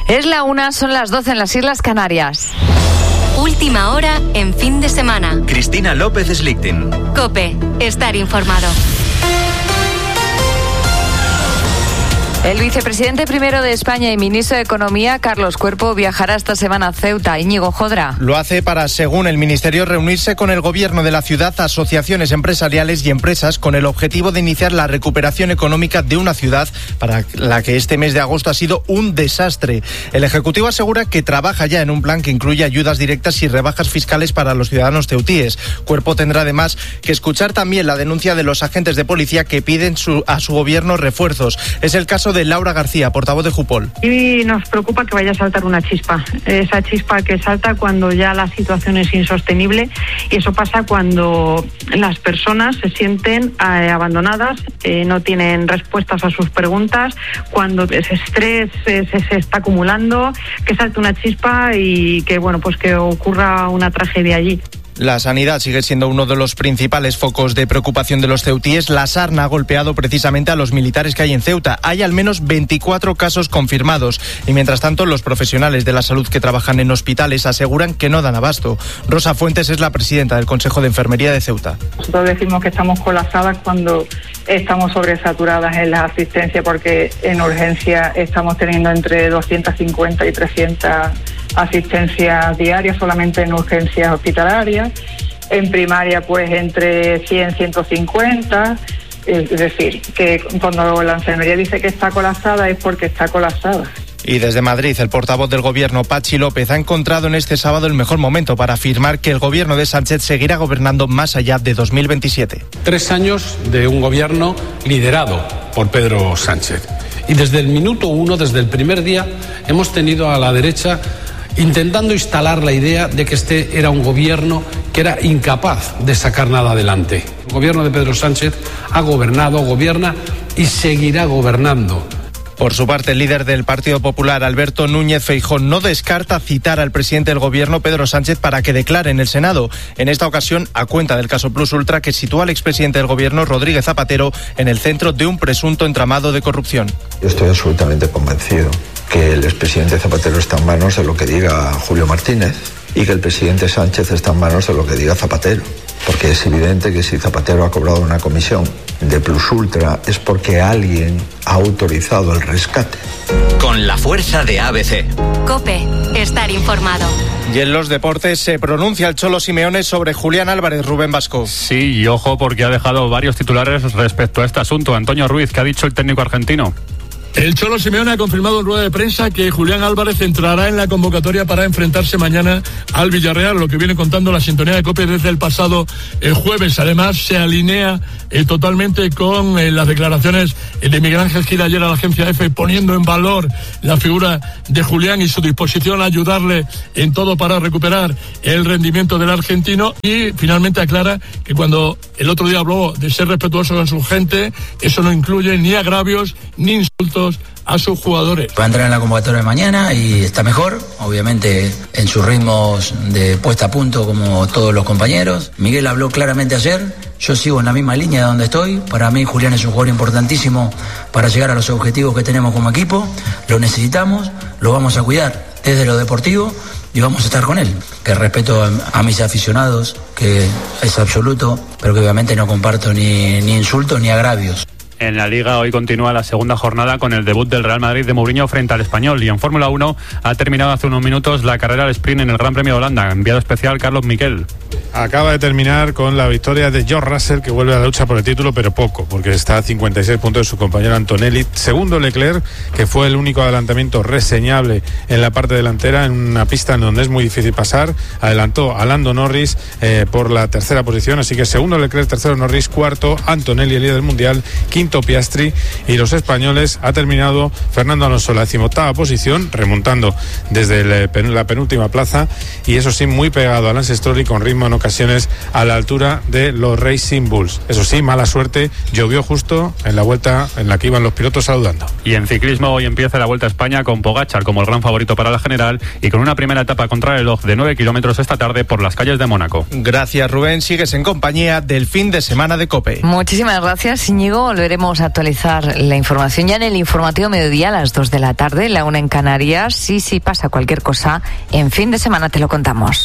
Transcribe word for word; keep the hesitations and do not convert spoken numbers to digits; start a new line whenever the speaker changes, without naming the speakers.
Es la una, son las doce en las Islas Canarias.
Última hora en fin de semana.
Cristina López Slichting.
COPE. Estar informado.
El vicepresidente primero de España y ministro de Economía, Carlos Cuerpo, viajará esta semana a Ceuta. Íñigo Jodra.
Lo hace para, según el Ministerio, reunirse con el gobierno de la ciudad, asociaciones empresariales y empresas con el objetivo de iniciar la recuperación económica de una ciudad para la que este mes de agosto ha sido un desastre. El Ejecutivo asegura que trabaja ya en un plan que incluye ayudas directas y rebajas fiscales para los ciudadanos ceutíes. Cuerpo tendrá además que escuchar también la denuncia de los agentes de policía que piden su, a su gobierno refuerzos. Es el caso de de Laura García, portavoz de Jupol.
Y nos preocupa que vaya a saltar una chispa, esa chispa que salta cuando ya la situación es insostenible, y eso pasa cuando las personas se sienten eh, abandonadas, eh, no tienen respuestas a sus preguntas, cuando ese estrés eh, se, se está acumulando, que salte una chispa y que bueno pues que ocurra una tragedia allí.
La sanidad sigue siendo uno de los principales focos de preocupación de los ceutíes. La sarna ha golpeado precisamente a los militares que hay en Ceuta. Hay al menos veinticuatro casos confirmados y mientras tanto los profesionales de la salud que trabajan en hospitales aseguran que no dan abasto. Rosa Fuentes es la presidenta del Consejo de Enfermería de Ceuta.
Nosotros decimos que estamos colapsadas cuando estamos sobresaturadas en la asistencia, porque en urgencia estamos teniendo entre doscientas cincuenta y trescientas asistencias diarias solamente en urgencias hospitalarias. En primaria pues entre cien, ciento cincuenta. Es decir, que cuando la enfermería dice que está colapsada es porque está colapsada.
Y desde Madrid, el portavoz del Gobierno, Patxi López, ha encontrado en este sábado el mejor momento para afirmar que el Gobierno de Sánchez seguirá gobernando más allá de dos mil veintisiete.
Tres años de un Gobierno liderado por Pedro Sánchez. Y desde el minuto uno, desde el primer día, hemos tenido a la derecha intentando instalar la idea de que este era un gobierno que era incapaz de sacar nada adelante. El gobierno de Pedro Sánchez ha gobernado, gobierna y seguirá gobernando.
Por su parte, el líder del Partido Popular, Alberto Núñez Feijóo, no descarta citar al presidente del Gobierno, Pedro Sánchez, para que declare en el Senado. En esta ocasión, a cuenta del caso Plus Ultra, que sitúa al expresidente del Gobierno, Rodríguez Zapatero, en el centro de un presunto entramado de corrupción.
Yo estoy absolutamente convencido que el expresidente Zapatero está en manos de lo que diga Julio Martínez y que el presidente Sánchez está en manos de lo que diga Zapatero. Porque es evidente que si Zapatero ha cobrado una comisión de Plus Ultra es porque alguien ha autorizado el rescate.
Con la fuerza de A B C.
COPE. Estar informado.
Y en los deportes se pronuncia el Cholo Simeone sobre Julián Álvarez. Rubén Vasco.
Sí, y ojo porque ha dejado varios titulares respecto a este asunto. Antonio Ruiz, ¿qué ha dicho el técnico argentino?
El Cholo Simeone ha confirmado en rueda de prensa que Julián Álvarez entrará en la convocatoria para enfrentarse mañana al Villarreal, lo que viene contando la sintonía de COPE desde el pasado eh, jueves. Además, se alinea eh, totalmente con eh, las declaraciones de Miguel Ángel Gil ayer a la agencia EFE, poniendo en valor la figura de Julián y su disposición a ayudarle en todo para recuperar el rendimiento del argentino. Y finalmente aclara que cuando el otro día habló de ser respetuoso con su gente, eso no incluye ni agravios ni insultos a sus jugadores.
Va a entrar en la convocatoria de mañana y está mejor, obviamente en sus ritmos de puesta a punto como todos los compañeros. Miguel habló claramente ayer, yo sigo en la misma línea de donde estoy. Para mí Julián es un jugador importantísimo para llegar a los objetivos que tenemos como equipo. Lo necesitamos, lo vamos a cuidar desde lo deportivo y vamos a estar con él. Que respeto a, a mis aficionados, que es absoluto, pero que obviamente no comparto ni, ni insultos ni agravios.
En la Liga hoy continúa la segunda jornada con el debut del Real Madrid de Mourinho frente al Español, y en Fórmula uno ha terminado hace unos minutos la carrera al sprint en el Gran Premio de Holanda. Enviado especial Carlos Miquel.
Acaba de terminar con la victoria de George Russell, que vuelve a la lucha por el título, pero poco, porque está a cincuenta y seis puntos de su compañero Antonelli. Segundo Leclerc, que fue el único adelantamiento reseñable en la parte delantera, en una pista en donde es muy difícil pasar. Adelantó a Lando Norris eh, por la tercera posición, así que segundo Leclerc, tercero Norris, cuarto Antonelli, el líder del mundial, quinto Piastri, y los españoles ha terminado Fernando Alonso la decimoctava posición, remontando desde el, la penúltima plaza, y eso sí, muy pegado a Lance Stroll y con ritmo en ocasiones a la altura de los Racing Bulls. Eso sí, mala suerte, llovió justo en la vuelta en la que iban los pilotos saludando.
Y en ciclismo hoy empieza la Vuelta a España con Pogačar como el gran favorito para la general y con una primera etapa contrarreloj de nueve kilómetros esta tarde por las calles de Mónaco.
Gracias, Rubén. Sigues en compañía del fin de semana de COPE.
Muchísimas gracias, Íñigo. Volveremos volveremos a actualizar la información ya en el informativo mediodía a las dos de la tarde, la una en Canarias. Sí, sí pasa cualquier cosa, en fin de semana te lo contamos.